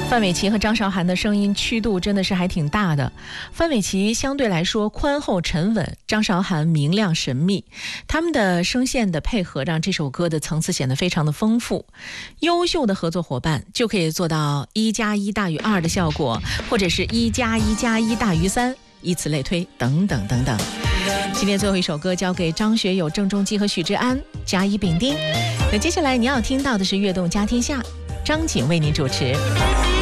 范玮琪和张韶涵的声音曲度真的是还挺大的。范玮琪相对来说宽厚沉稳，张韶涵明亮神秘，他们的声线的配合让这首歌的层次显得非常的丰富。优秀的合作伙伴就可以做到1+1大于2的效果，或者是1+1+1大于3，以此类推，等等等等。今天最后一首歌交给张学友、郑中基和许志安，甲乙丙丁。那接下来你要听到的是《悦动家天下》，张景为您主持。